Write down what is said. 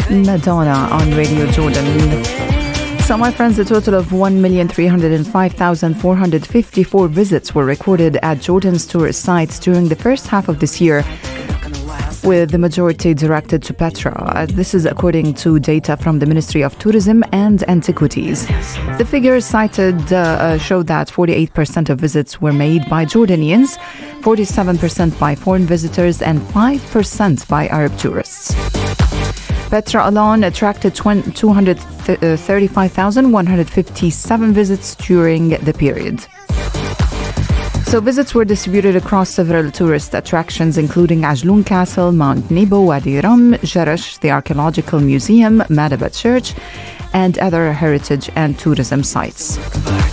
Madonna on Radio Jordan. So, my friends, a total of 1,305,454 visits were recorded at Jordan's tourist sites during the first half of this year, with the majority directed to Petra. This is according to data from the Ministry of Tourism and Antiquities. The figures cited show that 48% of visits were made by Jordanians, 47% by foreign visitors, and 5% by Arab tourists. Petra alone attracted 235,157 visits during the period. So visits were distributed across several tourist attractions, including Ajloun Castle, Mount Nebo, Wadi Rum, Jarash, the Archaeological Museum, Madaba Church, and other heritage and tourism sites.